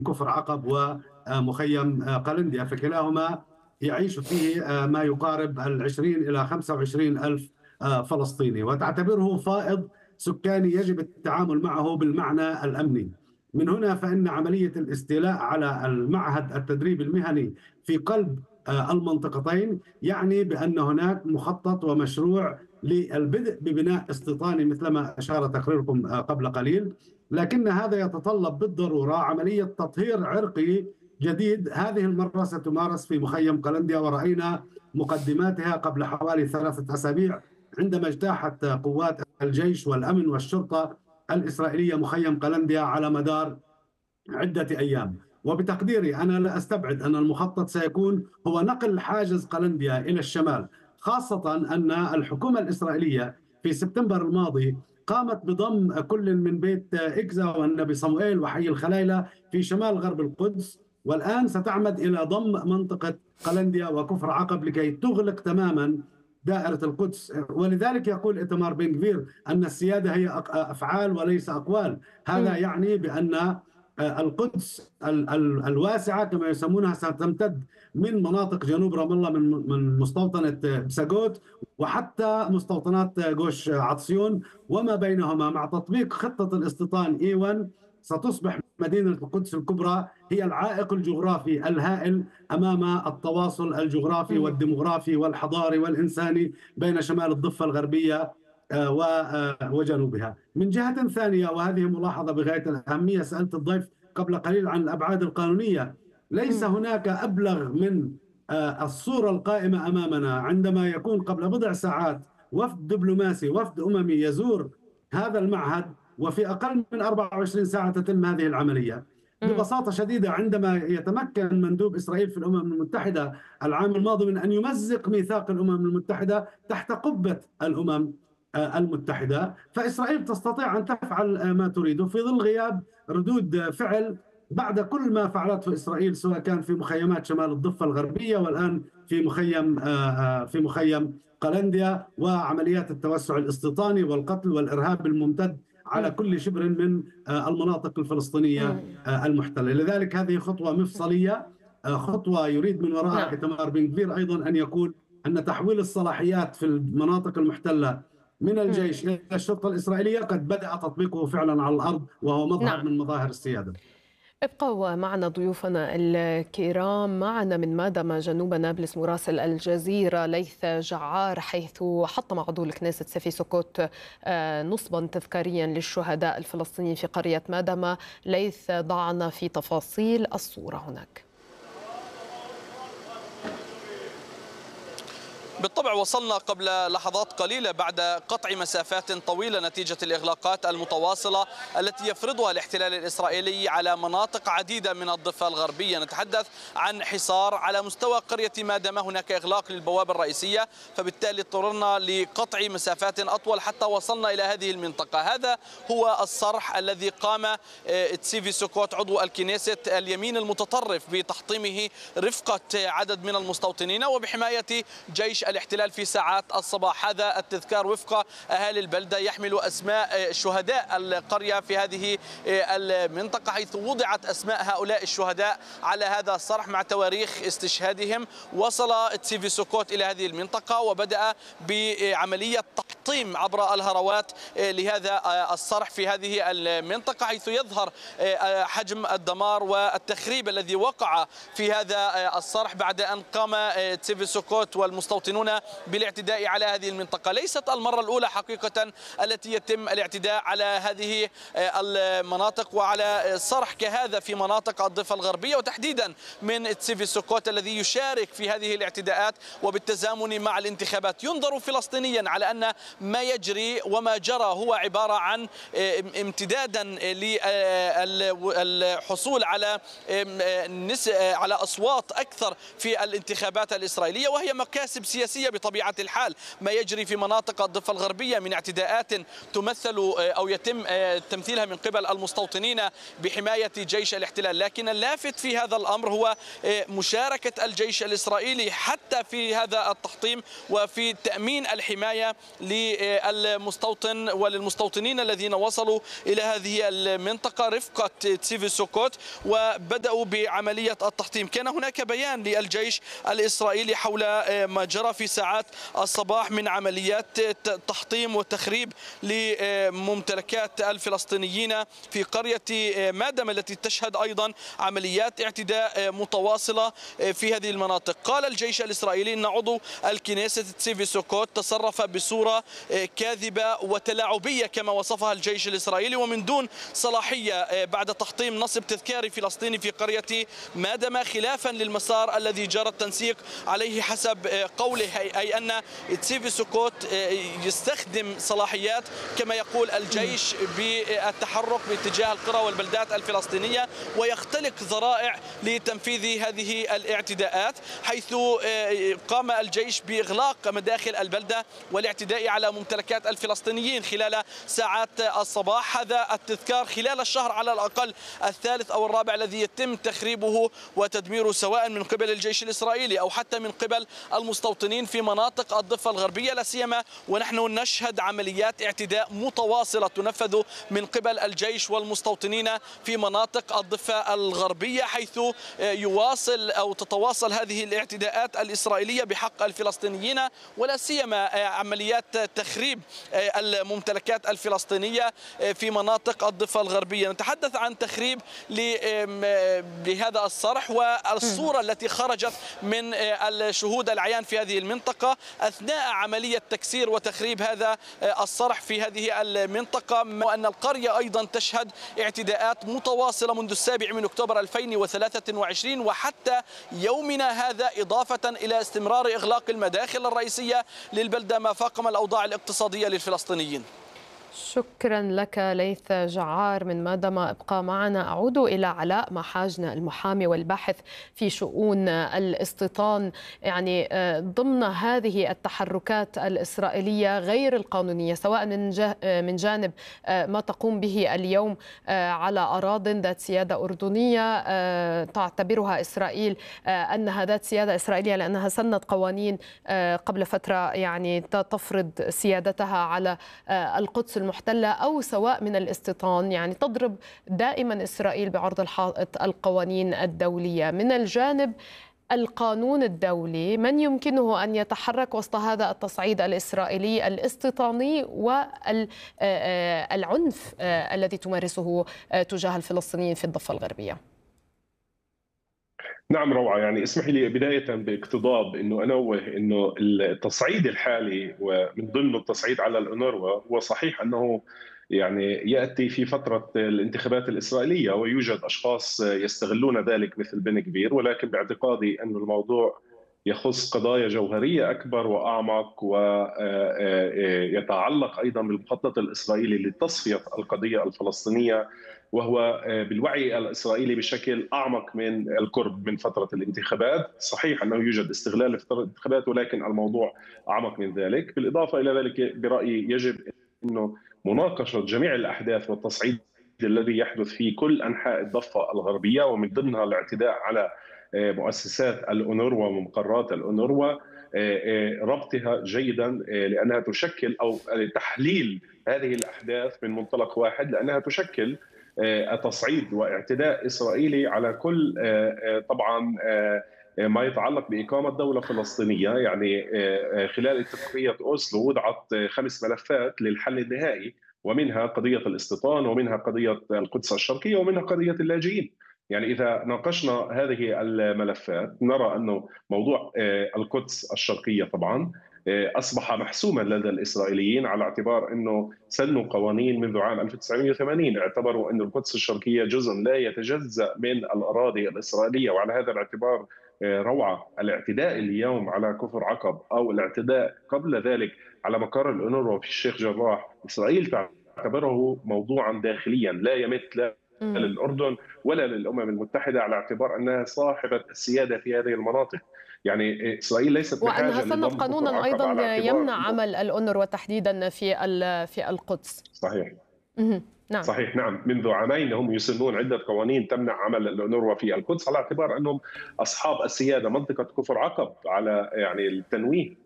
كفر عقب ومخيم قلنديا، فكلاهما يعيش فيه ما يقارب 20 إلى 25 ألف فلسطيني، وتعتبره فائض سكاني يجب التعامل معه بالمعنى الأمني. من هنا فإن عملية الاستيلاء على المعهد التدريب المهني في قلب المنطقتين يعني بأن هناك مخطط ومشروع للبدء ببناء استيطاني مثلما أشار تقريركم قبل قليل، لكن هذا يتطلب بالضرورة عملية تطهير عرقي جديد. هذه المرة ستمارس في مخيم قلنديا، ورأينا مقدماتها قبل حوالي 3 أسابيع عندما اجتاحت قوات الجيش والأمن والشرطة الإسرائيلية مخيم قلنديا على مدار عدة أيام. وبتقديري أنا لا أستبعد أن المخطط سيكون هو نقل حاجز قلنديا إلى الشمال، خاصة أن الحكومة الإسرائيلية في سبتمبر الماضي قامت بضم كل من بيت إكزا والنبي صموئيل وحي الخلايلة في شمال غرب القدس، والآن ستعمد إلى ضم منطقة قلنديا وكفر عقب لكي تغلق تماما دائرة القدس. ولذلك يقول إتمار بن غفير أن السيادة هي أفعال وليس أقوال. هذا يعني بأن القدس الواسعة كما يسمونها ستمتد من مناطق جنوب رام الله، من مستوطنة بساغوت وحتى مستوطنات جوش عطسيون وما بينهما. مع تطبيق خطة الاستيطان إيوان ستصبح مدينة القدس الكبرى هي العائق الجغرافي الهائل أمام التواصل الجغرافي والديمغرافي والحضاري والإنساني بين شمال الضفة الغربية وجنوبها. من جهة ثانية، وهذه ملاحظة بغاية الأهمية، سألت الضيف قبل قليل عن الأبعاد القانونية. ليس هناك أبلغ من الصورة القائمة أمامنا عندما يكون قبل بضع ساعات وفد دبلوماسي، وفد أممي يزور هذا المعهد، وفي أقل من 24 ساعة تتم هذه العملية. ببساطة شديدة عندما يتمكن مندوب إسرائيل في الأمم المتحدة العام الماضي من أن يمزق ميثاق الأمم المتحدة تحت قبة الأمم المتحدة، فإسرائيل تستطيع أن تفعل ما تريده في ظل غياب ردود فعل بعد كل ما فعلته إسرائيل، سواء كان في مخيمات شمال الضفة الغربية والآن في مخيم قلنديا، وعمليات التوسع الاستيطاني والقتل والإرهاب الممتد على كل شبر من المناطق الفلسطينية المحتلة. لذلك هذه خطوة مفصلية، خطوة يريد من وراءها إتمار بن غفير أيضا أن يقول أن تحويل الصلاحيات في المناطق المحتلة من الجيش إلى الشرطة الإسرائيلية قد بدأ تطبيقه فعلا على الأرض، وهو مظهر من مظاهر السيادة. ابقوا معنا ضيوفنا الكرام. معنا من مادما جنوب نابلس مراسل الجزيرة ليث جعار، حيث حطم عضو الكنيست سيفي سكوت نصبا تذكاريا للشهداء الفلسطينيين في قرية مادما. ليث، ضعنا في تفاصيل الصورة هناك. بالطبع وصلنا قبل لحظات قليلة بعد قطع مسافات طويلة نتيجة الإغلاقات المتواصلة التي يفرضها الاحتلال الإسرائيلي على مناطق عديدة من الضفة الغربية. نتحدث عن حصار على مستوى قرية مادما، هناك إغلاق للبوابة الرئيسية، فبالتالي اضطررنا لقطع مسافات أطول حتى وصلنا إلى هذه المنطقة. هذا هو الصرح الذي قام تسيفي سكوت عضو الكنيست اليمين المتطرف بتحطيمه رفقة عدد من المستوطنين وبحماية جيش الاحتلال في ساعات الصباح. هذا التذكار وفق أهالي البلدة يحمل أسماء شهداء القرية في هذه المنطقة، حيث وضعت أسماء هؤلاء الشهداء على هذا الصرح مع تواريخ استشهادهم. وصل تسيفي سكوت إلى هذه المنطقة وبدأ بعملية تحطيم عبر الهروات لهذا الصرح في هذه المنطقة، حيث يظهر حجم الدمار والتخريب الذي وقع في هذا الصرح بعد أن قام تسيفي سكوت والمستوطنون بالاعتداء على هذه المنطقة. ليست المرة الأولى حقيقة التي يتم الاعتداء على هذه المناطق وعلى صرح كهذا في مناطق الضفة الغربية، وتحديدا من تسيفي سكوت الذي يشارك في هذه الاعتداءات وبالتزامن مع الانتخابات. ينظر فلسطينيا على أن ما يجري وما جرى هو عبارة عن امتدادا للحصول على أصوات أكثر في الانتخابات الإسرائيلية، وهي مكاسب سياسية بطبيعة الحال. ما يجري في مناطق الضفة الغربية من اعتداءات تمثل أو يتم تمثيلها من قبل المستوطنين بحماية جيش الاحتلال، لكن اللافت في هذا الأمر هو مشاركة الجيش الإسرائيلي حتى في هذا التحطيم وفي تأمين الحماية للمستوطن وللمستوطنين الذين وصلوا إلى هذه المنطقة رفقة تسيفي سوكوت وبدأوا بعملية التحطيم. كان هناك بيان للجيش الإسرائيلي حول ما جرى في ساعات الصباح من عمليات تحطيم وتخريب لممتلكات الفلسطينيين في قرية مادم التي تشهد أيضا عمليات اعتداء متواصلة في هذه المناطق. قال الجيش الإسرائيلي أن عضو الكنيسة تسيفي سوكوت تصرف بصورة كاذبة وتلاعبية كما وصفها الجيش الإسرائيلي ومن دون صلاحية بعد تحطيم نصب تذكاري فلسطيني في قرية مادم خلافا للمسار الذي جرى التنسيق عليه حسب قوله، أي أن تسيفي سوكوت يستخدم صلاحيات كما يقول الجيش بالتحرك باتجاه القرى والبلدات الفلسطينية ويختلق ذرائع لتنفيذ هذه الاعتداءات، حيث قام الجيش بإغلاق مداخل البلدة والاعتداء على ممتلكات الفلسطينيين خلال ساعات الصباح. هذا التذكار خلال الشهر على الأقل الثالث أو الرابع الذي يتم تخريبه وتدميره سواء من قبل الجيش الإسرائيلي أو حتى من قبل المستوطنين في مناطق الضفة الغربية، لا سيما ونحن نشهد عمليات اعتداء متواصلة تنفذ من قبل الجيش والمستوطنين في مناطق الضفة الغربية، حيث يواصل أو تتواصل هذه الاعتداءات الإسرائيلية بحق الفلسطينيين ولا سيما عمليات تخريب الممتلكات الفلسطينية في مناطق الضفة الغربية. نتحدث عن تخريب لهذا الصرح والصورة التي خرجت من الشهود العيان في هذه المنطقة أثناء عملية تكسير وتخريب هذا الصرح في هذه المنطقة، وأن القرية أيضا تشهد اعتداءات متواصلة منذ 7 أكتوبر 2023 وحتى يومنا هذا، إضافة إلى استمرار إغلاق المداخل الرئيسية للبلدة ما فاقم الأوضاع الاقتصادية للفلسطينيين. شكرا لك ليث جعار من مادم. ابقى معنا. أعود إلى علاء محاجنة المحامي والباحث في شؤون الاستيطان. يعني ضمن هذه التحركات الإسرائيلية غير القانونية سواء من جانب ما تقوم به اليوم على أراضٍ ذات سيادة أردنية تعتبرها إسرائيل أنها ذات سيادة إسرائيلية لأنها سنت قوانين قبل فترة يعني تفرض سيادتها على القدس المحتلة، أو سواء من الاستيطان، يعني تضرب دائما إسرائيل بعرض الحائط القوانين الدولية. من الجانب القانون الدولي من يمكنه أن يتحرك وسط هذا التصعيد الإسرائيلي الاستيطاني والعنف الذي تمارسه تجاه الفلسطينيين في الضفة الغربية؟ نعم روعة، يعني اسمحي لي بداية باقتضاب أنه أنوه أنه التصعيد الحالي ومن ضمن التصعيد على الأونروا هو صحيح أنه يعني يأتي في فترة الانتخابات الإسرائيلية ويوجد أشخاص يستغلون ذلك مثل بن كبير، ولكن باعتقادي أن الموضوع يخص قضايا جوهرية أكبر وأعمق ويتعلق أيضا بالمخطط الإسرائيلي لتصفية القضية الفلسطينية، وهو بالوعي الإسرائيلي بشكل أعمق من القرب من فترة الانتخابات. صحيح أنه يوجد استغلال لفترة الانتخابات ولكن الموضوع أعمق من ذلك. بالإضافة إلى ذلك برأيي يجب أنه مناقشة جميع الأحداث والتصعيد الذي يحدث في كل أنحاء الضفة الغربية ومن ضمنها الاعتداء على مؤسسات الأونروا ومقرات الأونروا، ربطها جيدا لأنها تشكل أو تحليل هذه الأحداث من منطلق واحد، لأنها تشكل تصعيد واعتداء إسرائيلي على كل طبعا ما يتعلق بإقامة دولة فلسطينية. يعني خلال اتفاقية أوسلو وضعت 5 ملفات للحل النهائي، ومنها قضية الاستيطان ومنها قضية القدس الشرقية ومنها قضية اللاجئين. يعني إذا ناقشنا هذه الملفات نرى أنه موضوع القدس الشرقية طبعا أصبح محسوما لدى الإسرائيليين، على اعتبار أنه سنوا قوانين منذ عام 1980 اعتبروا أن القدس الشرقية جزء لا يتجزأ من الأراضي الإسرائيلية. وعلى هذا الاعتبار روعة الاعتداء اليوم على كفر عقب أو الاعتداء قبل ذلك على مقر الأونروا في الشيخ جراح، إسرائيل تعتبره موضوعا داخليا لا يمت لا للأردن ولا للأمم المتحدة، على اعتبار أنها صاحبة السيادة في هذه المناطق. يعني إسرائيل ليست بحاجة وأنها سنت قانونا أيضا يمنع عمل الأونروا تحديدا في القدس. صحيح. نعم. صحيح نعم، منذ عامين هم يسنون عدة قوانين تمنع عمل الأونروا في القدس على اعتبار أنهم أصحاب السيادة. منطقة كفر عقب على يعني التنويه